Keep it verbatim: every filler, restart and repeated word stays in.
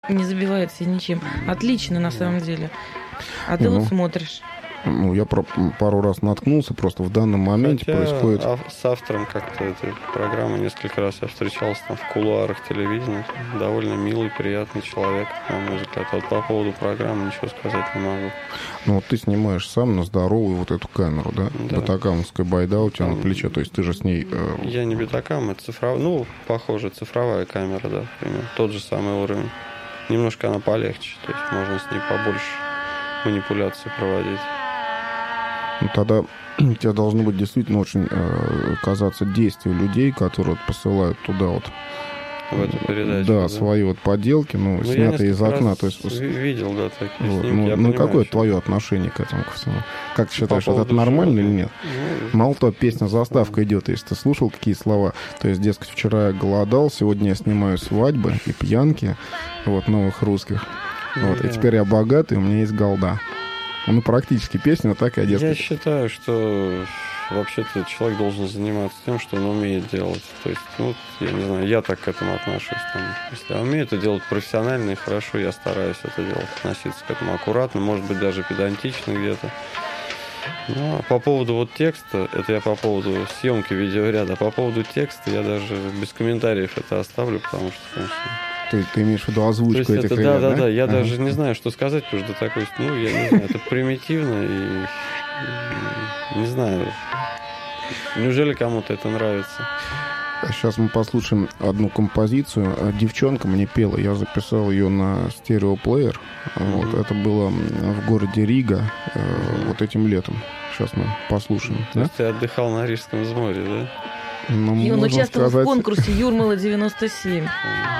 Не забивает себя ничем. Отлично, на самом деле. А ты Ну. вот смотришь. Ну, я про- пару раз наткнулся, просто в данном моменте Хотя происходит... ав- с автором как-то этой программы несколько раз я встречался там в кулуарах телевидения. Довольно милый, приятный человек, на мой взгляд. А вот по поводу программы ничего сказать не могу. Ну, вот ты снимаешь сам на здоровую вот эту камеру, да? Да. Батакамовская байда у тебя Там- на плече, то есть ты же с ней... э, Я не битакам, это цифровая, ну, похоже, цифровая камера, да, примерно. Тот же самый уровень. Немножко она полегче, то есть можно с ней побольше манипуляций проводить. Ну, тогда тебе должно быть действительно очень э, казаться действия людей, которые вот посылают туда вот... В эту передачу. Да, свои вот поделки, ну, Ну, я снятые из несколько окна. раз То есть, ви- видел, да, такие вот, снимки. ну, я ну, понимаю, какое что- твое отношение к этому ко всему? Как ты считаешь, По вот это поводу нормально или животных? нет? Ну, Мало того, песня «Заставка» идет, если ты слушал какие слова. То есть, дескать, вчера я голодал, сегодня я снимаю свадьбы и пьянки, вот, новых русских. Вот, и я- теперь я богатый, у меня есть голда. Ну, практически песня вот такая, Я дескать. считаю, что вообще-то человек должен заниматься тем, что он умеет делать. То есть, ну, я не знаю, я так к этому отношусь. Там, если я умею это делать профессионально и хорошо, я стараюсь это делать, относиться к этому аккуратно, может быть, даже педантично где-то. Ну, а по поводу вот текста, это я по поводу съемки видеоряда, а по поводу текста я даже без комментариев это оставлю, потому что, конечно... Ты, ты имеешь в виду озвучку То есть этих это, ребят, да, да, да? да, я Ага. даже не знаю, что сказать, потому что такой, ну, я не знаю, это примитивно и не знаю, неужели кому-то это нравится? Сейчас мы послушаем одну композицию. Девчонка мне пела, я записал ее на стереоплеер. Вот, Мгм. это было в городе Рига э, вот этим летом. Сейчас мы послушаем. То Да? есть ты отдыхал на Рижском море, да? Ну, И он можно участвовал сказать, в конкурсе Юрмала девяносто семь.